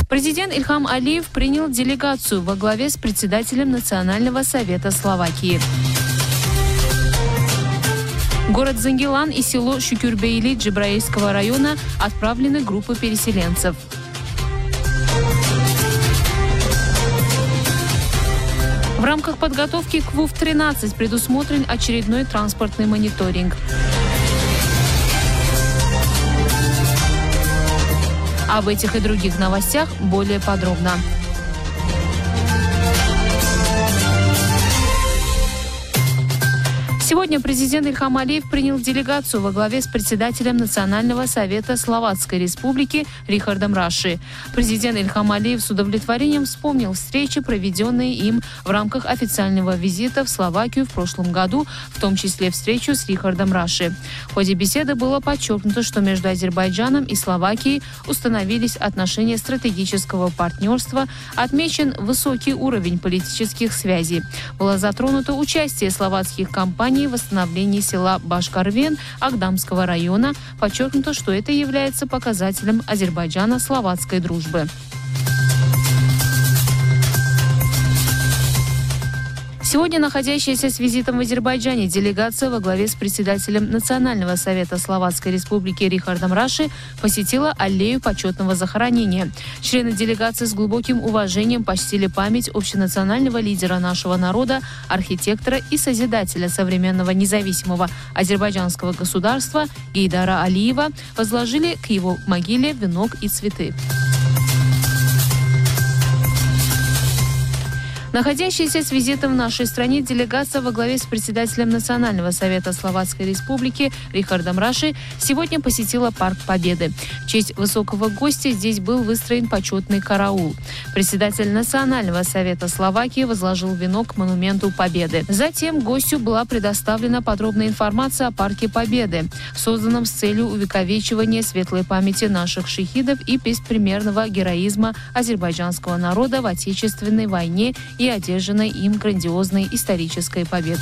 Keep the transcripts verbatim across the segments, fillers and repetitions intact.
Президент Ильхам Алиев принял делегацию во главе с председателем Национального совета Словакии. В город Зангилан и село Шукюрбейли Джебраильского района отправлены группы переселенцев. В рамках подготовки к ВУФ тринадцать предусмотрен очередной транспортный мониторинг. Об этих и других новостях более подробно. Сегодня президент Ильхам Алиев принял делегацию во главе с председателем Национального совета Словацкой Республики Рихардом Раши. Президент Ильхам Алиев с удовлетворением вспомнил встречи, проведенные им в рамках официального визита в Словакию в прошлом году, в том числе встречу с Рихардом Раши. В ходе беседы было подчеркнуто, что между Азербайджаном и Словакией установились отношения стратегического партнерства, отмечен высокий уровень политических связей. Было затронуто участие словацких компаний в восстановлении села Башкарвен Агдамского района. Подчеркнуто, что это является показателем Азербайджано-словацкой дружбы. Сегодня находящаяся с визитом в Азербайджане делегация во главе с председателем Национального совета Словацкой Республики Рихардом Раши посетила аллею почетного захоронения. Члены делегации с глубоким уважением почтили память общенационального лидера нашего народа, архитектора и созидателя современного независимого азербайджанского государства Гейдара Алиева, возложили к его могиле венок и цветы. Находящаяся с визитом в нашей стране делегация во главе с председателем Национального совета Словацкой Республики Рихардом Раши сегодня посетила Парк Победы. В честь высокого гостя здесь был выстроен почетный караул. Председатель Национального совета Словакии возложил венок к монументу Победы. Затем гостю была предоставлена подробная информация о Парке Победы, созданном с целью увековечивания светлой памяти наших шахидов и беспримерного героизма азербайджанского народа в Отечественной войне и одержанной им грандиозной исторической победы.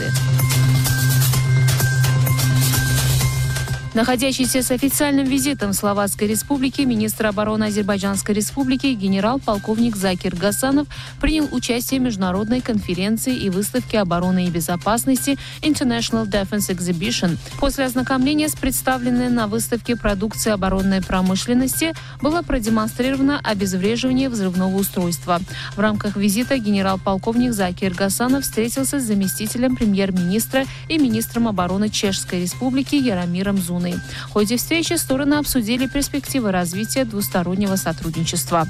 Находящийся с официальным визитом в Словацкой Республике министр обороны Азербайджанской Республики генерал-полковник Закир Гасанов принял участие в международной конференции и выставке обороны и безопасности International Defense Exhibition. После ознакомления с представленной на выставке продукцией оборонной промышленности было продемонстрировано обезвреживание взрывного устройства. В рамках визита генерал-полковник Закир Гасанов встретился с заместителем премьер-министра и министром обороны Чешской Республики Яромиром Зуной. В ходе встречи стороны обсудили перспективы развития двустороннего сотрудничества.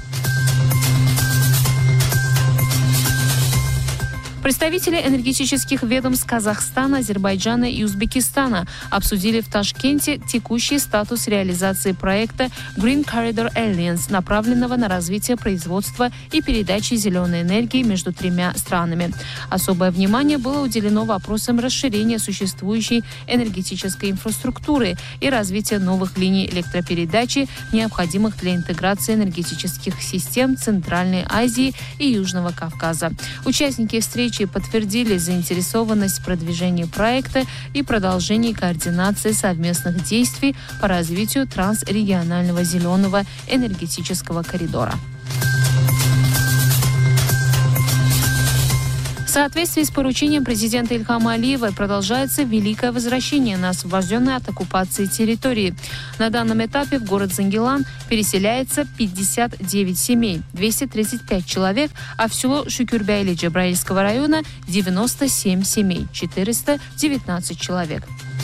Представители энергетических ведомств Казахстана, Азербайджана и Узбекистана обсудили в Ташкенте текущий статус реализации проекта Green Corridor Alliance, направленного на развитие производства и передачи зеленой энергии между тремя странами. Особое внимание было уделено вопросам расширения существующей энергетической инфраструктуры и развития новых линий электропередачи, необходимых для интеграции энергетических систем Центральной Азии и Южного Кавказа. Участники встречи подтвердили заинтересованность в продвижении проекта и продолжении координации совместных действий по развитию трансрегионального зеленого энергетического коридора. В соответствии с поручением президента Ильхама Алиева продолжается великое возвращение на освобожденные от оккупации территории. На данном этапе в город Зангилан переселяется пятьдесят девять семей, двести тридцать пять человек, а в село Шукюрбейли Джебраильского района девяносто семь семей, четыреста девятнадцать человек.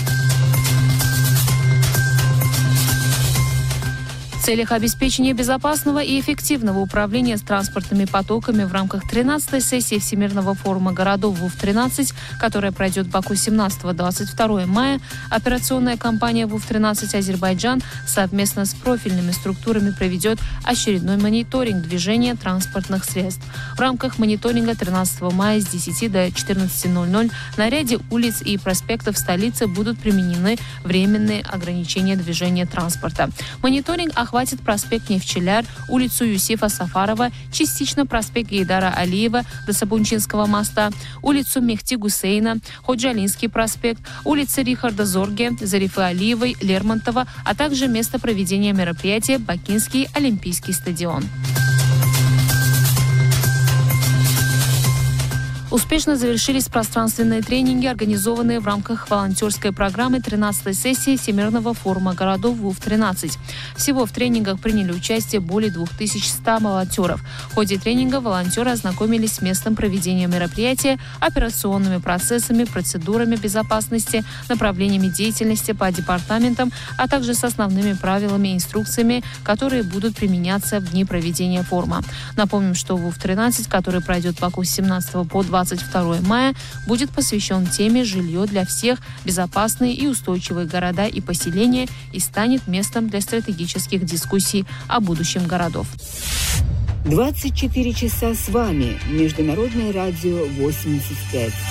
В целях обеспечения безопасного и эффективного управления с транспортными потоками в рамках тринадцатой сессии Всемирного форума городов ВУФ тринадцать, которая пройдет в Баку семнадцатого — двадцать второго мая, операционная компания ВУФ тринадцать Азербайджан совместно с профильными структурами проведет очередной мониторинг движения транспортных средств. В рамках мониторинга тринадцатого мая с десяти до четырнадцати ноль-ноль на ряде улиц и проспектов столицы будут применены временные ограничения движения транспорта. Мониторинг охватит Хватит проспект Нефтчеляр, улицу Юсифа Сафарова, частично проспект Гейдара Алиева до Сабунчинского моста, улицу Мехти Гусейна, Ходжалинский проспект, улица Рихарда Зорге, Зарифы Алиевой, Лермонтова, а также место проведения мероприятия Бакинский Олимпийский стадион. Успешно завершились пространственные тренинги, организованные в рамках волонтерской программы тринадцатой сессии Всемирного форума городов ВУФ тринадцать. Всего в тренингах приняли участие более две тысячи сто волонтеров. В ходе тренинга волонтеры ознакомились с местом проведения мероприятия, операционными процессами, процедурами безопасности, направлениями деятельности по департаментам, а также с основными правилами и инструкциями, которые будут применяться в дни проведения форума. Напомним, что ВУФ тринадцать, который пройдет в Баку с семнадцатого по двадцать второе мая, будет посвящен теме «Жилье для всех, безопасные и устойчивые города и поселения» и станет местом для стратегических дискуссий о будущем городов. двадцать четыре часа с вами. Международное радио восемьдесят пять.